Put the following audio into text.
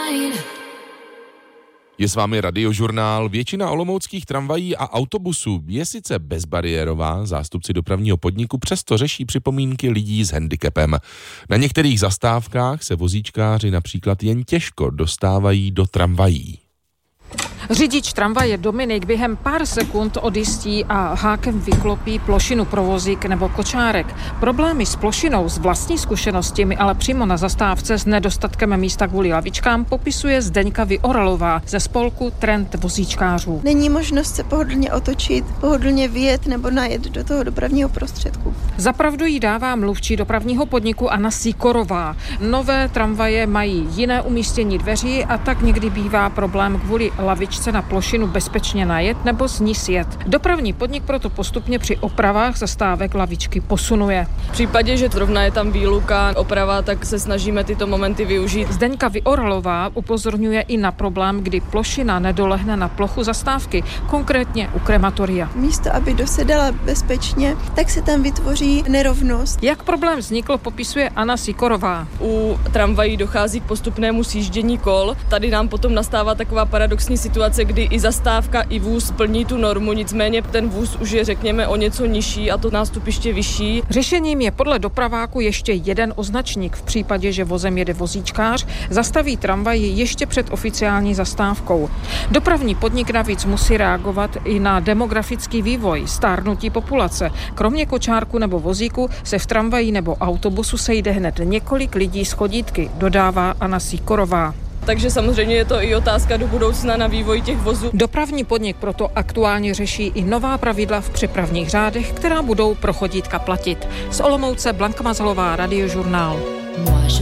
Je s vámi Radiožurnál. Většina olomouckých tramvají a autobusů je sice bezbariérová, zástupci dopravního podniku přesto řeší připomínky lidí s handicapem. Na některých zastávkách se vozíčkáři například jen těžko dostávají do tramvají. Řidič tramvaje Dominik během pár sekund odjistí a hákem vyklopí plošinu pro vozík nebo kočárek. Problémy s plošinou z vlastní zkušenosti mi ale přímo na zastávce s nedostatkem místa kvůli lavičkám popisuje Zdeňka Vyoralová ze spolku Trend vozíčkářů. Není možnost se pohodlně otočit, pohodlně vyjet nebo najet do toho dopravního prostředku. Za pravdu jí dává mluvčí dopravního podniku Anna Sikorová. Nové tramvaje mají jiné umístění dveří a tak někdy bývá problém kvůli lavičce na plošinu bezpečně najet nebo z ní sjet. Dopravní podnik proto postupně při opravách zastávek lavičky posunuje. V případě, že zrovna je tam výluka, oprava, tak se snažíme tyto momenty využít. Zdeňka Vyoralová upozorňuje i na problém, kdy plošina nedolehne na plochu zastávky, konkrétně u krematoria. Místo, aby dosedala bezpečně, tak se tam vytvoří nerovnost. Jak problém vznikl, popisuje Anna Sikorová. U tramvají dochází k postupnému sjíždění kol. Tady nám potom nastává taková paradoxní situace, kdy i zastávka, i vůz plní tu normu, nicméně ten vůz už je, řekněme, o něco nižší a to nástupiště vyšší. Řešením je podle dopraváku ještě jeden označník. V případě, že vozem jede vozíčkář, zastaví tramvaj ještě před oficiální zastávkou. Dopravní podnik navíc musí reagovat i na demografický vývoj, stárnutí populace. Kromě kočárku nebo vozíku se v tramvaji nebo autobusu sejde hned několik lidí s chodítky, dodává Anna Sikorová. Takže samozřejmě je to i otázka do budoucna na vývoj těch vozů. Dopravní podnik proto aktuálně řeší i nová pravidla v přepravních řádech, která budou pro chodítka platit. Z Olomouce Blanka Mazalová, Radiožurnál.